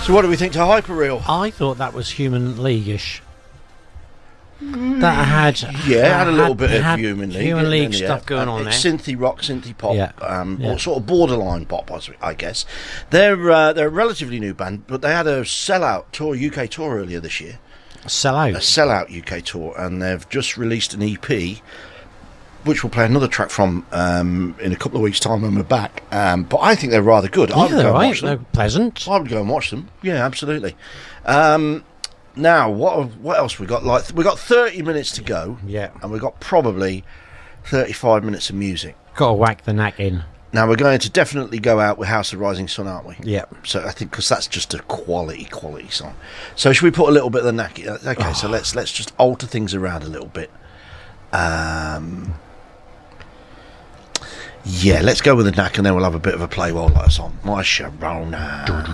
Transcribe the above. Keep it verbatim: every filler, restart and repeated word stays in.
So what do we think to Hyperreal? I thought that was Human League-ish. That had Yeah, that had a little had- bit of had Human League. Human and League then, yeah, stuff going and on there. it's synthy rock, synthy pop, Yeah. um, Yeah. or sort of borderline pop, I guess. They're uh, they're a relatively new band, but they had a sellout tour, U K tour earlier this year. Sell A out. sellout U K tour, and they've just released an E P, which we'll play another track from um, in a couple of weeks' time when we're back. Um, but I think they're rather good. I Yeah, would go they're and right. watch them. They're pleasant. I would go and watch them. Yeah, absolutely. Um, now, what what else we got? Like we got thirty minutes to go. Yeah. and we've got probably thirty-five minutes of music. Got to whack the knack in. Now we're going to definitely go out with House of Rising Sun, aren't we? Yeah. So I think because that's just a quality, quality song. So should we put a little bit of the knack? Okay, Oh. so let's let's just alter things around a little bit. Um. Yeah, let's go with the knack, and then we'll have a bit of a play while that's on. My Sharona.